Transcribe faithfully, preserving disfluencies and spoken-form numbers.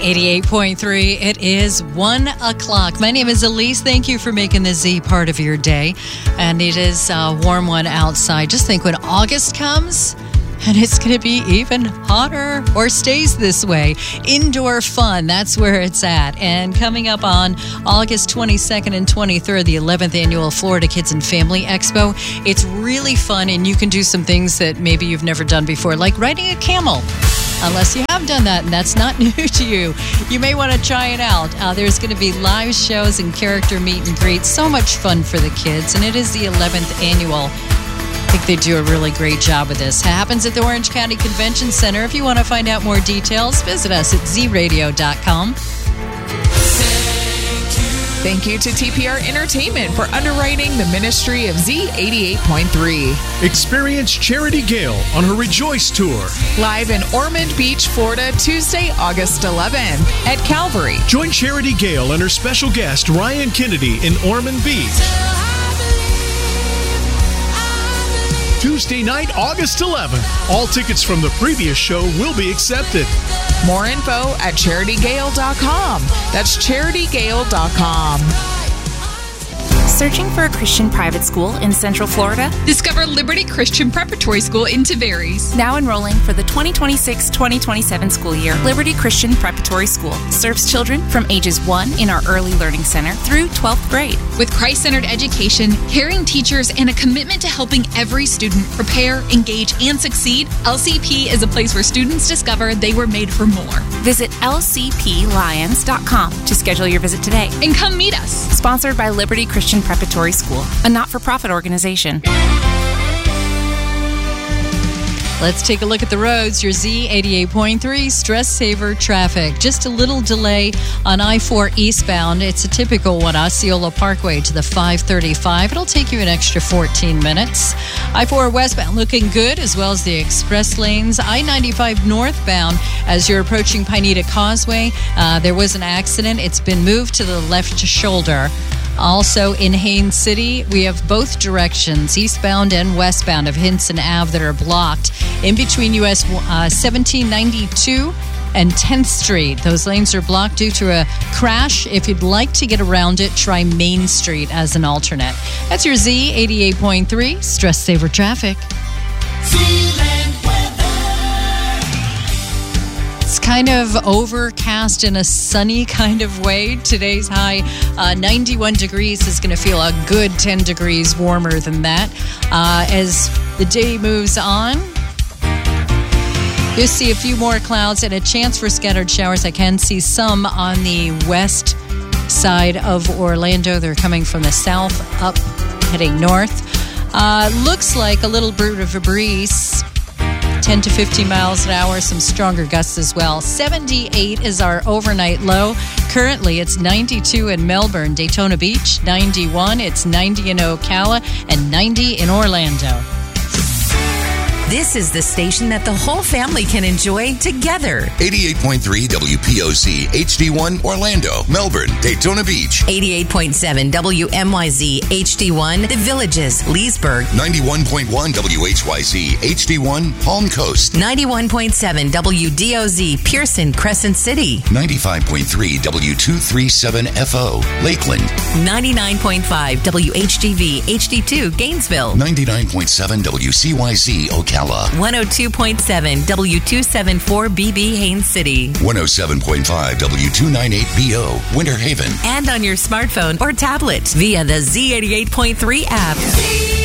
eighty-eight point three. It is one o'clock. My name is Elise. Thank you for making the Z part of your day. And it is a warm one outside. Just think when August comes, and it's going to be even hotter, or stays this way. Indoor fun, that's where it's at. And coming up on August twenty-second and twenty-third, the eleventh Annual Florida Kids and Family Expo. It's really fun, and you can do some things that maybe you've never done before, like riding a camel. Unless you have done that, and that's not new to you. You may want to try it out. Uh, there's going to be live shows and character meet and greets. So much fun for the kids, and it is the eleventh Annual. I think they do a really great job with this. It happens at the Orange County Convention Center. If you want to find out more details, visit us at z radio dot com. Thank you to T P R Entertainment for underwriting the ministry of Z eighty-eight point three. Experience Charity Gale on her Rejoice Tour. Live in Ormond Beach, Florida, Tuesday, August eleventh at Calvary. Join Charity Gale and her special guest, Ryan Kennedy, in Ormond Beach. Tuesday night, August eleventh. All tickets from the previous show will be accepted. More info at charity gale dot com. That's charity gale dot com. Searching for a Christian private school in Central Florida? Discover Liberty Christian Preparatory School in Tavares. Now enrolling for the twenty twenty-six twenty twenty-seven school year, Liberty Christian Preparatory School serves children from ages one in our Early Learning Center through twelfth grade. With Christ-centered education, caring teachers, and a commitment to helping every student prepare, engage, and succeed, L C P is a place where students discover they were made for more. Visit L C P lions dot com to schedule your visit today. And come meet us. Sponsored by Liberty Christian Preparatory School, a not-for-profit organization. Let's take a look at the roads. Your Z eighty-eight point three stress saver traffic. Just a little delay on I four eastbound. It's a typical one, Osceola Parkway to the five thirty-five. It'll take you an extra fourteen minutes. I four westbound looking good, as well as the express lanes. I ninety-five northbound as you're approaching Pineda Causeway. Uh, there was an accident. It's been moved to the left shoulder. Also in Haines City, we have both directions, eastbound and westbound of Hinson Avenue, that are blocked in between U S uh, seventeen ninety-two and tenth Street. Those lanes are blocked due to a crash. If you'd like to get around it, try Main Street as an alternate. That's your Z eighty-eight point three Stress Saver Traffic. It's kind of overcast in a sunny kind of way. Today's high, uh, ninety-one degrees, is going to feel a good ten degrees warmer than that. Uh, as the day moves on, you'll see a few more clouds and a chance for scattered showers. I can see some on the west side of Orlando. They're coming from the south up, heading north. Uh, looks like a little bit of a breeze. ten to fifteen miles an hour, some stronger gusts as well. seventy-eight is our overnight low. Currently, it's ninety-two in Melbourne, Daytona Beach, ninety-one. It's ninety in Ocala, and ninety in Orlando. This is the station that the whole family can enjoy together. eighty-eight point three W P O Z H D one Orlando, Melbourne, Daytona Beach. eighty-eight point seven W M Y Z H D one The Villages, Leesburg. ninety-one point one W H Y Z H D one Palm Coast. ninety-one point seven W D O Z Pearson, Crescent City. ninety-five point three W two thirty-seven F O Lakeland. ninety-nine point five W H G V H D two Gainesville. ninety-nine point seven W C Y Z Ocala. one oh two point seven W two seventy-four B B Haines City. one oh seven point five W two ninety-eight B O Winter Haven. And on your smartphone or tablet via the Z eighty-eight point three app.